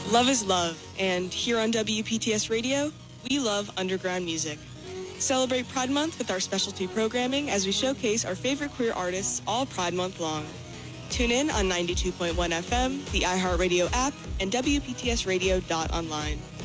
Love is love, and here on WPTS Radio, we love underground music. Celebrate Pride Month with our specialty programming as we showcase our favorite queer artists all Pride Month long. Tune in on 92.1 FM, the iHeartRadio app, and WPTSradio.online.